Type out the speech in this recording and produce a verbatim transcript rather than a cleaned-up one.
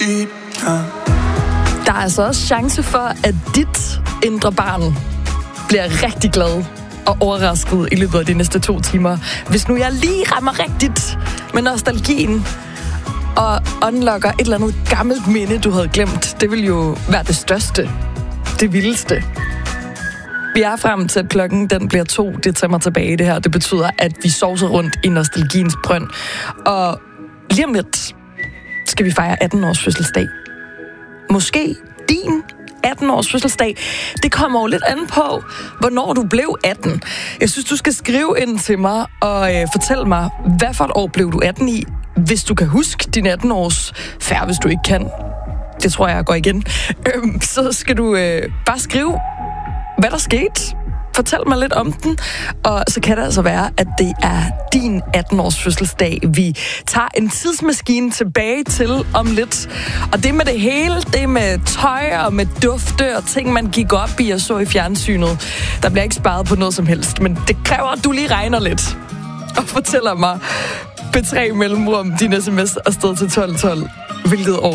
Der er altså også chance for, at dit indre barn bliver rigtig glad og overrasket i løbet af de næste to timer. Hvis nu jeg lige rammer rigtigt med nostalgien og unlocker et eller andet gammelt minde, du havde glemt. Det vil jo være det største, det vildeste. Vi er frem til, at klokken den bliver to. Det tager mig tilbage det her. Det betyder, at vi sovser rundt i nostalgiens brønd. Og lige om lidt skal vi fejre atten-års fødselsdag. Måske din atten-års fødselsdag. Det kommer jo lidt an på, hvornår du blev atten. Jeg synes, du skal skrive ind til mig og øh, fortælle mig, hvad for et år blev du atten i, hvis du kan huske din atten-års færd, hvis du ikke kan. Det tror jeg går igen. Øhm, så skal du øh, bare skrive, hvad der skete. Fortæl mig lidt om den. Og så kan det altså være, at det er din atten-års fødselsdag, vi tager en tidsmaskine tilbage til om lidt. Og det med det hele, det med tøj og med dufte og ting, man gik op i og så i fjernsynet. Der bliver ikke sparet på noget som helst, men det kræver, at du lige regner lidt. Og fortæller mig B tre mellemrum din sms afsted til tolv tolv, hvilket år